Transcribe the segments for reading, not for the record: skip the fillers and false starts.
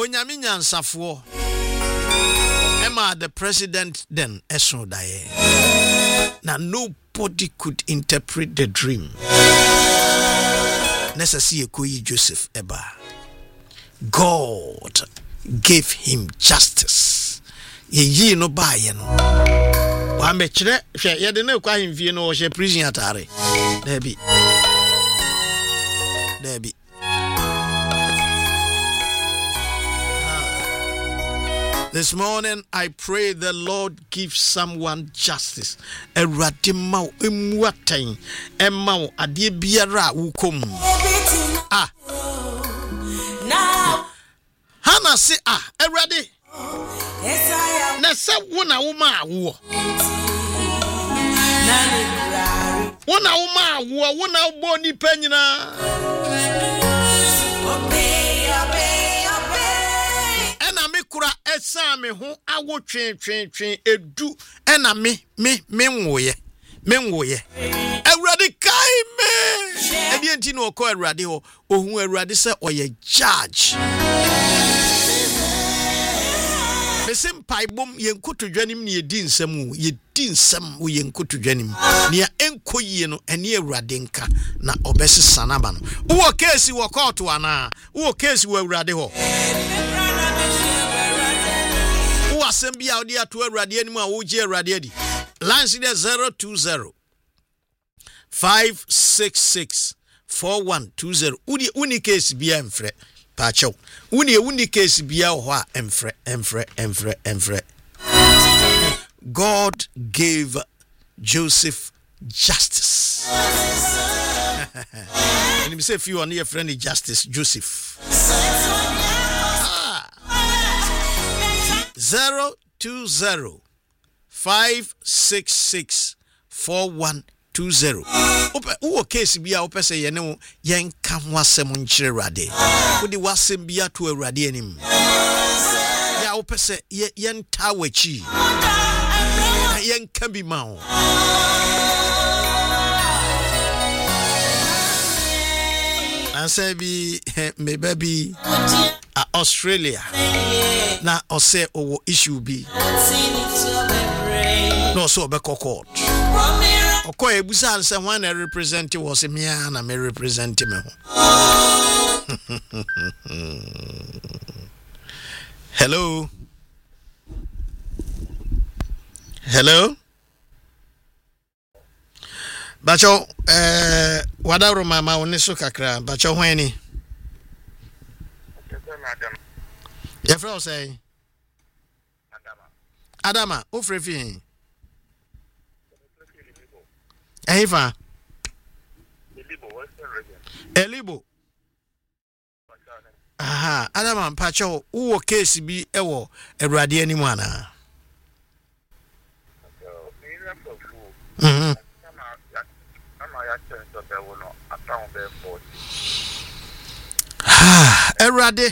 onyame nyansafo Emma the president then eso daye. Now nobody could interpret the dream. Necessary koyi Joseph eba. God gave him justice. Ye no ba ye no. Wa me kire hwe ye de na kwa himfie no wo hye prison atare. Debi. This morning, I pray the Lord give someone justice. Eradimau emuatain emau adie biara wukom. Ah. Hana se erade. Na se wona wo ma wo. Wona wo ma wo, wona bo ni panyina. Kura esa me ho awo twen edu ena me nwoye awurade kai me edi enti no ko awurade ho ohun awurade se oye judge besim paibom yenkotodwanim ne yedi nsam wo yenkotodwanim ne enkoyie no ene awurade nka na obesesa na ba no wo case wo court ana wo case wo awurade ho Assembly out there to Radi anymore, OJ Radi. Lines in 020 566 4120. Uni case be emfre. Pacho. Uni case be a emfre. God gave Joseph justice. And him say if you are near friendly justice, Joseph. 020 566 4120. Uwo case bia opese ye ne yen ka ho asem nkyere rade. Wo di wasem bia to awurade anim. Ya opese yen tawachi. Yen ka bi ma ho. Answer be me baby Australia. Na ose owo issue bi. No so be court. Oko ebusa anse when I represent was me na me represent me ho. Hello. Bacho wadaro mama oniso kakra bacho hweni. Your friend say Adama, Ufrefi. Eva Elibo. Aha, Adama Pacho, uwo case bi ewo Eradi anyone. Eradi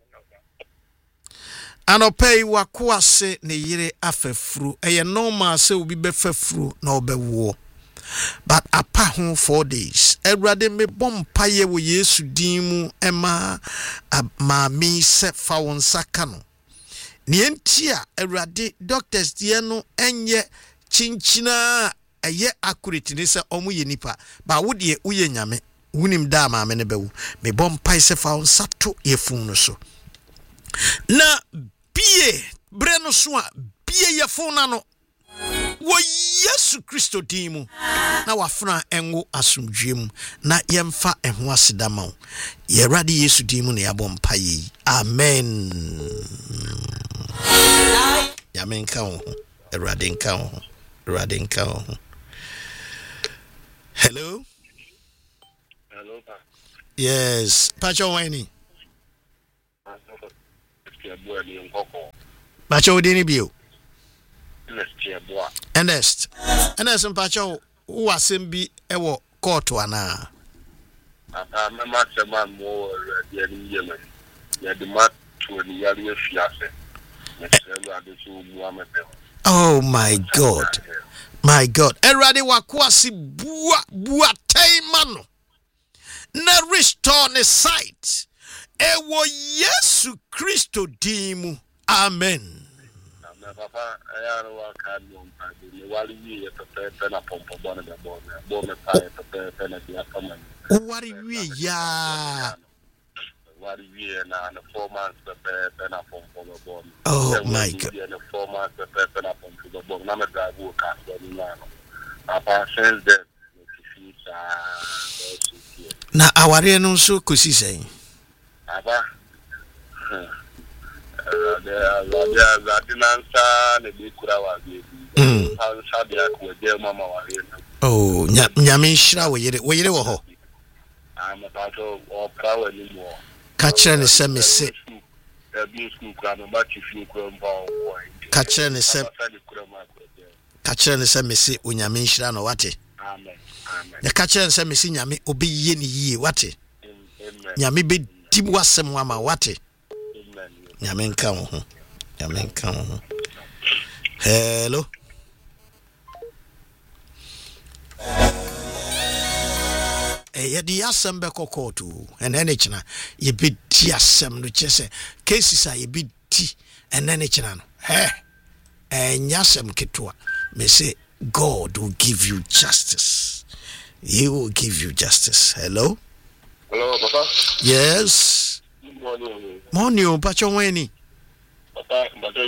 Anopei wakwase ne yire afefru eye normal se obi befefru na obewo but apa ho 4 days Erade me bompaye wo Yesu din mu ema maami se fa won saka no ne entia Erade doctors die no enye chinchina eye accurate ne se omu ye nipa ba wo de uye nyame wunim da maame ne bewu me bompaye se fa won sato ye fun no so na bie breno soa bie ye fona no wo Yesu Kristo dimu na wafuna enwo asumdwem na yemfa eho asedama wo ye Erade Yesu dimu na yabɔ mpaye amen ya menka wo Erade nka wo Erade nka wo hello yes pacho wani Bacho udini bio Ernest mpacho uwasembi ewo court wana mama sema mo ready yemen ya de matu ni yali fiase oh my god Erade wakwasi bua taimano na restore ne sight ewo Yesu Kristo dimu. Amen. Papa, I don't want to know. While you are na pompo bona na bona pa na dia kama. Wari wi ya. Wari wi na 4 months pa na pompo bona. Oh my God. Na 4 months pa na pompo bona. Na me drive wo ka so ni na. Papa says that na aware no so kosi sei. Papa. The dinansa ne bi kura wa bi. Oh, nyame nhyira wo yere wo ho. Ka kire ne se mese. Ka kire ne se mese onyame nhyira no wate. Amen. Ya ka kire ne se mese nyame obeyiye ne yie wate. Nyame be di wasem ama wate. Nyame nka wo ho. Nyame nka wo ho. Hello. Yedi asem be kokotu ene china ye be di asem no chese cases a ye be di ene china no nyasem ketwa me say God will give you justice. He will give you justice. Hello Papa. Yes. Morning pacho weni Papa mbato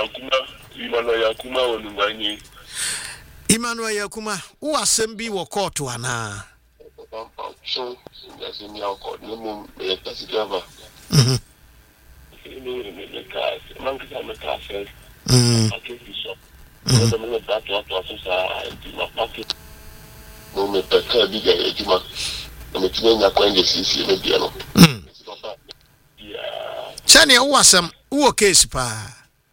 Emmanuel Yakuma who asem bi wo court ana so that's in your court no more that's the driver the car man can make car first I can be shop the moment that to my pocket no me peka bi ga ejuma na me tine nya kwanje sisi me bia no Chani who asem who case pa.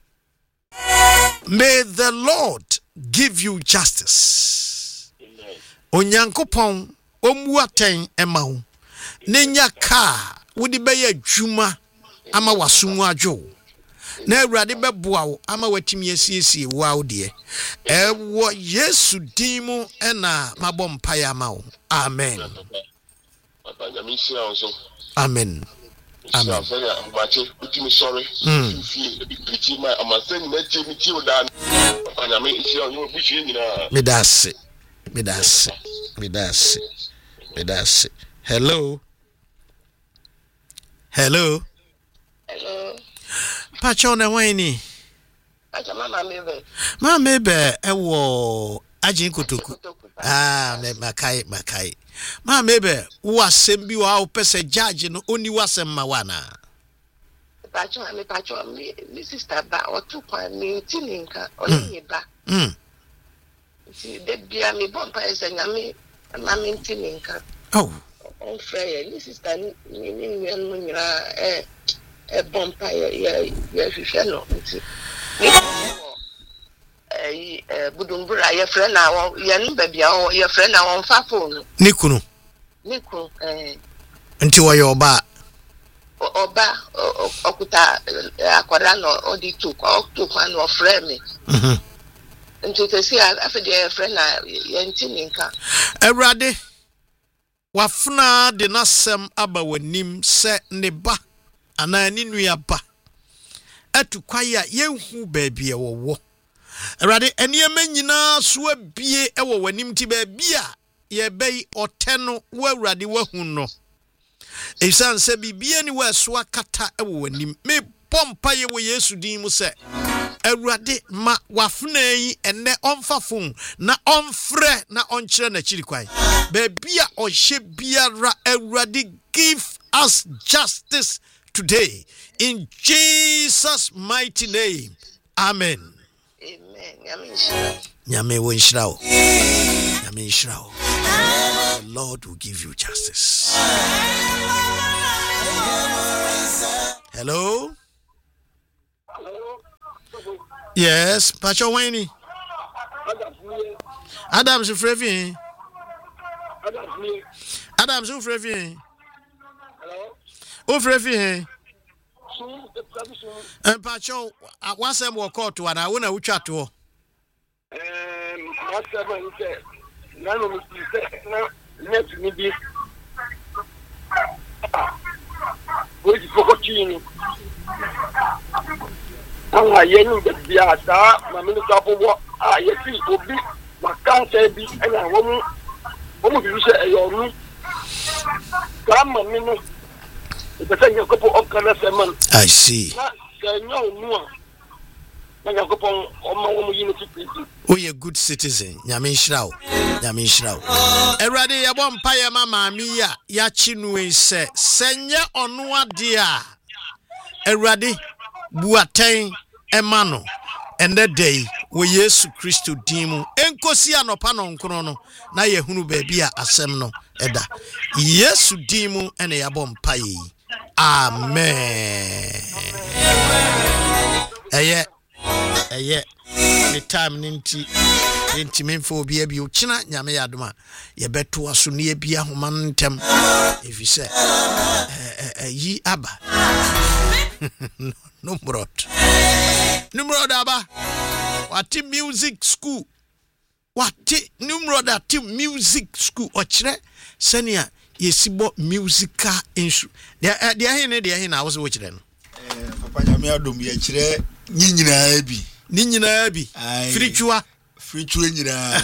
May the Lord give you justice. Onyankopon omuaten ema wo. Nenya ka wodi beye dwuma ama wasomu adwo. Na awurade beboa wo ama watimi asiesie wo awde. Ewo Yesu dimu ena mabompaya ama wo. Amen. Amen. Amen. Medase. Hello. Hello. Pachona wani. Mama mebe ewo ajin kutuku. Me makai. Ma mebe wasem bi wa opese judge no oni wasem ma wana. Pacho mi sister ba otu kwa mi tininka oni ba. Si de bia mi bon pa esenya mi na mi tininka. Oh. On frère mi sister ni no nyira bon pa ya hwehwe no nti. Budumbura ye friend na won ye no ba bia ye friend na won fa phone Nikunu nti wo yo ba okuta akwara no odi tu kwa no friend me nti te si afede friend na ye ntininka Awurade wafuna de nasem aba wanim se ne ba ana ni nua ba atukwaya yehu baabi e wo Awurade eniema nyina so abie e wo wanim ti baabi a ye bei oteno wo Awurade wahu no esan se bibia ni waso akata e wo wanim me pompa ye wo Yesu din mu se Awurade ma wafuna yi ene onfafon na onfre na onkyere na chiri kwai baabi a ohye biara Awurade give us justice today in Jesus mighty name. Amen. Nyame wo nhyirawo. Nyame nhyirawo. The Lord will give you justice. Hello? Yes, Pacho Wayne. Adams Frevin. Adams Frevin. Hello? Frevin. Pacho, what's them walk out to and I wanna chat to. Anga yenu bia sa mamini kapo yesi obi makanse bi ena womu bi se eyonu ka mamino betanya kapo okana seman. I see. Na kenyo nuwa na kapo womu unity people. We a good citizen. Nyame nhyira wo. Erade yebo mpaye mama mi ya chinue se senye ono ade a Erade buaten emano ende day we Yesu Kristo dimu enkosi anopa no nkro no na yehunu baabi a asem no eda Yesu dimu ene yabo mpaye. Amen. Eye the time ninti menfo bia bi ochina nyame yadoma ye beto aso ne bia homa ntem if you say yi aba no brot aba wati music school wati numroda ti music school ochire senia yesibo musical instrument dia he na wo chire no papa nyame adom ye chire nyinyina bi Frichua nyina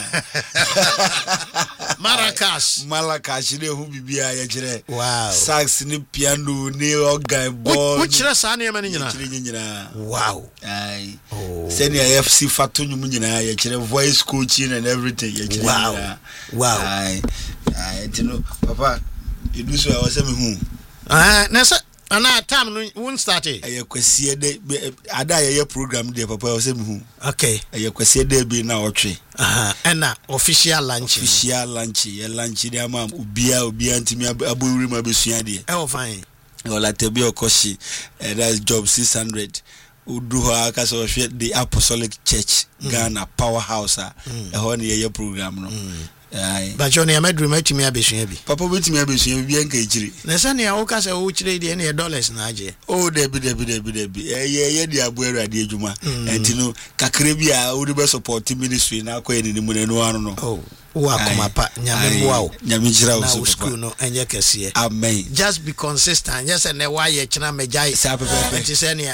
Maracas ne hu bibia ye chire wow sax ni piano ni organ ball which sa na yema nyina nyina wow ai senior FC fatu nyum nyina ye chire voice coaching and everything ye chire wow ai tino papa eduso a wase me hu na sa ana time no won't start it aye kwasie de ada ye program de papa wase me hu okay aye kwasie de bi na otwe ena official lunch ye lunch de ama obia ntimi abowuri ma besua de fine wala tebi okoshi that's job 600 udu ho aka so the Apostolic Church Ghana powerhouse ho ne ye program no but you na medru matimi abesua bi papa betimi abesua bi enka ejiri na sane ya woka se wo chire de na dollars na age debi ye de abo awurade adwuma entino kakra bi a wo be support ministry na akoye ni mu nanu anu no wa koma pa nyame mwa wo nyame jira wo so school no enye kese amen just be consistent yes and why ye china mejai sa papa enti se ne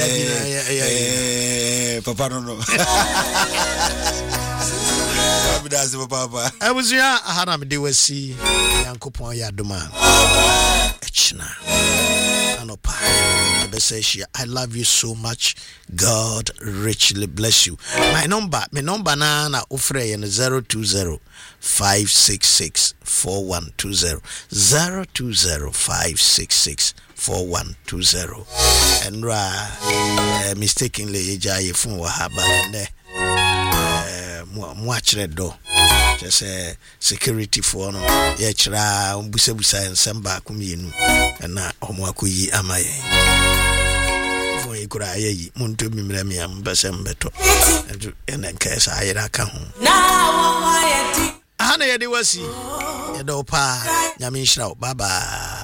papa no abidase papa abuzia ahana me de wasi yankopon ya doma echina anopa ebeseshia. I love you so much. God richly bless you. My number na ofre ye 020 566 4120 020 566 4120 and mistakenly eja phone wa haba ne mwachre do just security for no ye chira mbusebusa nsamba kumienu na omwakoyi amaye fo ikura ayi muntu mimra mi ambase mbeto ena nkesa ayira ka ho ana ye de wasi ye do pa nyame nhyira baba